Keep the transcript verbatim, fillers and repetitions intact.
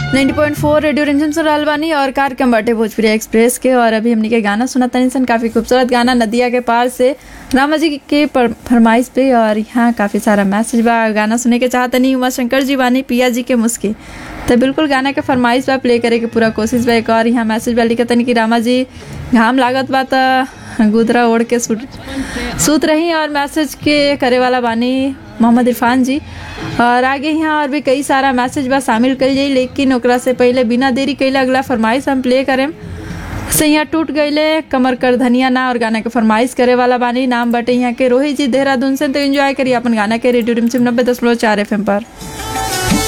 नब्बे पॉइंट चार रेडियो रिमझिम सुन रहल बानी और कार्यक्रम बाटे भोजपुरी एक्सप्रेस के। और अभी हमनी के गाना सुना तनी सन, काफ़ी खूबसूरत गाना नदिया के पार से रामा जी के फरमाइश पे। और यहाँ काफ़ी सारा मैसेज बा, गाना सुने के चाहतनी उमा शंकर जी बानी पिया जी के मुस्की, तो बिल्कुल गाना के फरमाइश बा, प्ले करे के पूरा कोशिश बा। एक और यहाँ मैसेज बा लिखतनी कि रामा जी घाम लागत बा त गुदरा ओढ़ के सूत सूत रही। और मैसेज के करे वाला बानी मोहम्मद इरफान जी। और आगे यहाँ और भी कई सारा मैसेज बा शामिल कर जाई, लेकिन ओकरा से पहले बिना देरी कैले अगला फरमाइश हम प्ले करें। से यहाँ टूट गईले कमर कर धनिया ना और गाना के फरमाइश करे वाला बानी, नाम बटे यहाँ के रोहित जी देहरादून से। तो एंजॉय करिए अपन गाना के रेडियो रिमझिम नब्बे दशमलव चार एफ एम पर।